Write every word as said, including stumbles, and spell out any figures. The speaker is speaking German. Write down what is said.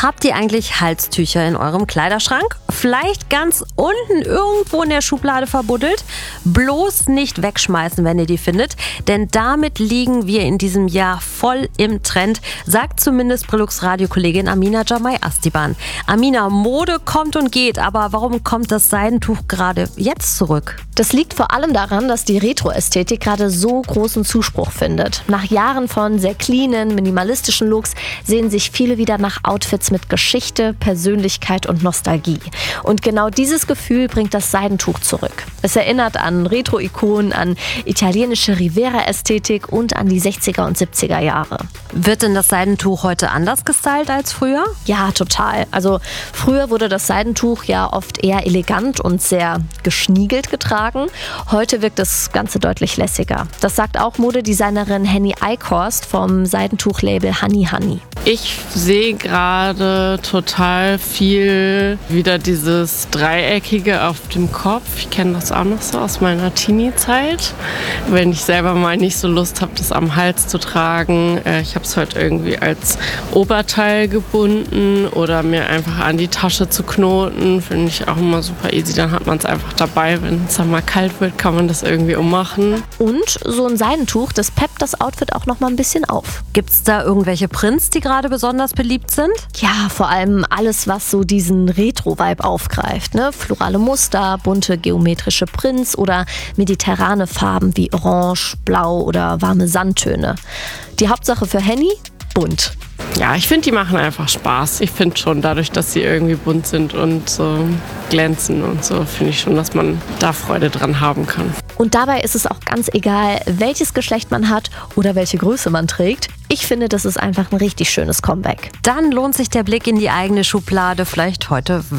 Habt ihr eigentlich Halstücher in eurem Kleiderschrank? Vielleicht ganz unten irgendwo in der Schublade verbuddelt? Bloß nicht wegschmeißen, wenn ihr die findet, denn damit liegen wir in diesem Jahr voll im Trend, sagt zumindest Brillux-Radio-Kollegin Amina Jamai Astiban. Amina, Mode kommt und geht, aber warum kommt das Seidentuch gerade jetzt zurück? Das liegt vor allem daran, dass die Retro-Ästhetik gerade so großen Zuspruch findet. Nach Jahren von sehr cleanen, minimalistischen Looks sehen sich viele wieder nach Outfits mit Geschichte, Persönlichkeit und Nostalgie. Und genau dieses Gefühl bringt das Seidentuch zurück. Es erinnert an Retro-Ikonen, an italienische Rivera-Ästhetik und an die sechziger und siebziger Jahre. Wird denn das Seidentuch heute anders gestylt als früher? Ja, total. Also früher wurde das Seidentuch ja oft eher elegant und sehr geschniegelt getragen. Heute wirkt das Ganze deutlich lässiger. Das sagt auch Modedesignerin Henny Eichhorst vom Seidentuchlabel Honey Honey. Ich sehe gerade total viel wieder dieses Dreieckige auf dem Kopf. Ich kenne das auch noch so aus meiner Teenie-Zeit. Wenn ich selber mal nicht so Lust habe, das am Hals zu tragen. Ich habe es heute irgendwie als Oberteil gebunden oder mir einfach an die Tasche zu knoten. Finde ich auch immer super easy. Dann hat man es einfach dabei. Wenn es dann mal kalt wird, kann man das irgendwie ummachen. Und so ein Seidentuch, das peppt das Outfit auch noch mal ein bisschen auf. Gibt's da irgendwelche Prints, die gerade besonders beliebt sind? Ja, vor allem alles, was so diesen Retro-Vibe aufgreift. Ne? Florale Muster, bunte geometrische Prints oder mediterrane Farben wie Orange, Blau oder warme Sandtöne. Die Hauptsache für Henny? Bunt. Ja, ich finde, die machen einfach Spaß. Ich finde schon, dadurch, dass sie irgendwie bunt sind und so glänzen und so, finde ich schon, dass man da Freude dran haben kann. Und dabei ist es auch ganz egal, welches Geschlecht man hat oder welche Größe man trägt. Ich finde, das ist einfach ein richtig schönes Comeback. Dann lohnt sich der Blick in die eigene Schublade vielleicht heute